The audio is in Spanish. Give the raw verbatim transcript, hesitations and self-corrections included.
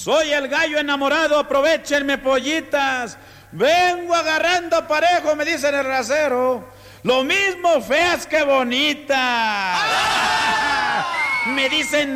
Soy el gallo enamorado, aprovechenme pollitas. Vengo agarrando parejo, me dicen el rasero. Lo mismo feas que bonitas. Me dicen